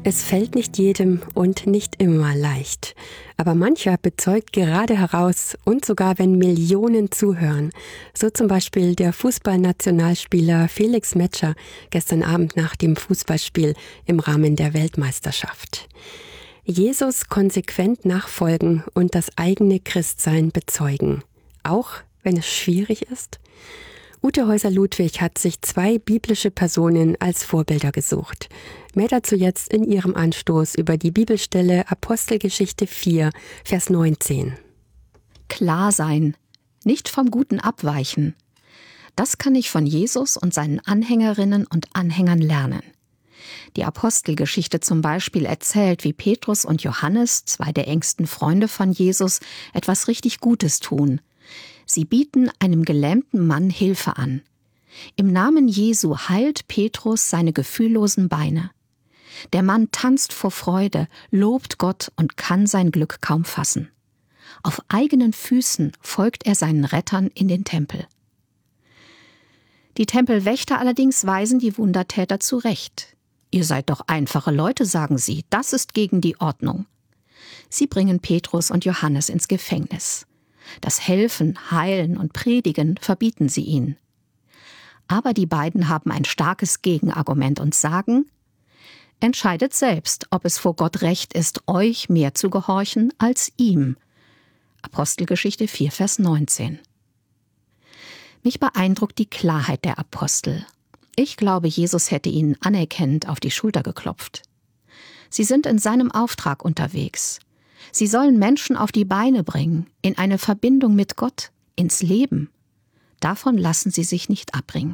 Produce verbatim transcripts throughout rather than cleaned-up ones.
Es fällt nicht jedem und nicht immer leicht. Aber mancher bezeugt gerade heraus und sogar wenn Millionen zuhören. So zum Beispiel der Fußballnationalspieler Felix Metscher gestern Abend nach dem Fußballspiel im Rahmen der Weltmeisterschaft. Jesus konsequent nachfolgen und das eigene Christsein bezeugen. Auch wenn es schwierig ist? Ute Häuser-Ludwig hat sich zwei biblische Personen als Vorbilder gesucht. Mehr dazu jetzt in ihrem Anstoß über die Bibelstelle Apostelgeschichte vier, Vers neunzehn. Klar sein, nicht vom Guten abweichen. Das kann ich von Jesus und seinen Anhängerinnen und Anhängern lernen. Die Apostelgeschichte zum Beispiel erzählt, wie Petrus und Johannes, zwei der engsten Freunde von Jesus, etwas richtig Gutes tun. Sie bieten einem gelähmten Mann Hilfe an. Im Namen Jesu heilt Petrus seine gefühllosen Beine. Der Mann tanzt vor Freude, lobt Gott und kann sein Glück kaum fassen. Auf eigenen Füßen folgt er seinen Rettern in den Tempel. Die Tempelwächter allerdings weisen die Wundertäter zurecht. Ihr seid doch einfache Leute, sagen sie, das ist gegen die Ordnung. Sie bringen Petrus und Johannes ins Gefängnis. Das Helfen, Heilen und Predigen verbieten sie ihnen. Aber die beiden haben ein starkes Gegenargument und sagen: Entscheidet selbst, ob es vor Gott recht ist, euch mehr zu gehorchen als ihm. Apostelgeschichte vier, Vers neunzehn. Mich beeindruckt die Klarheit der Apostel. Ich glaube, Jesus hätte ihnen anerkennend auf die Schulter geklopft. Sie sind in seinem Auftrag unterwegs. Sie sollen Menschen auf die Beine bringen, in eine Verbindung mit Gott, ins Leben. Davon lassen sie sich nicht abbringen.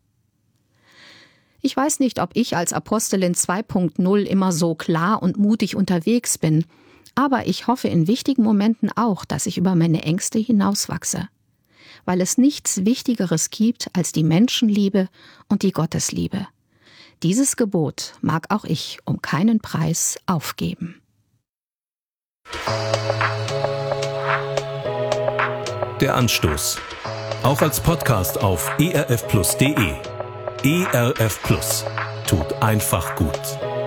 Ich weiß nicht, ob ich als Apostelin zwei Punkt null immer so klar und mutig unterwegs bin, aber ich hoffe in wichtigen Momenten auch, dass ich über meine Ängste hinauswachse, weil es nichts Wichtigeres gibt als die Menschenliebe und die Gottesliebe. Dieses Gebot mag auch ich um keinen Preis aufgeben. Der Anstoß. Auch als Podcast auf e r f plus punkt d e. E R F Plus. Tut einfach gut.